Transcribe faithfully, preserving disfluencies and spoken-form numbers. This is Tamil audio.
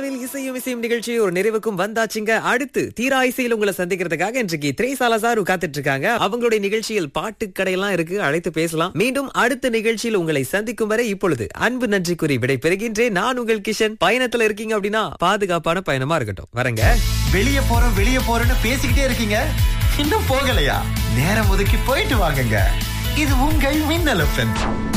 நாளில் இசையும் இசையும் நிகழ்ச்சி ஒரு நிறைவுக்கும் வந்தாச்சுங்க. அடுத்து தீரா இசையில் உங்களை சந்திக்கிறதுக்காக இன்றைக்கு திரேசாலசாரு காத்துட்டு இருக்காங்க. அவங்களுடைய நிகழ்ச்சியில் பாட்டு கடையெல்லாம் இருக்கு, அழைத்து பேசலாம். மீண்டும் அடுத்த நிகழ்ச்சியில் உங்களை சந்திக்கும் வரை இப்பொழுது அன்பு நன்றி கூறி விடை பெறுகின்றேன். நான் உங்கள் கிஷன். பயணத்துல இருக்கீங்க அப்படின்னா பாதுகாப்பான பயணமா இருக்கட்டும். வரங்க. வெளிய போறோம் வெளிய போறோம்னு பேசிக்கிட்டே இருக்கீங்க, இன்னும் போகலையா? நேரம் ஒதுக்கி போயிட்டு வாங்குங்க. இது உங்கள் மின்னல் எஃப் எம்.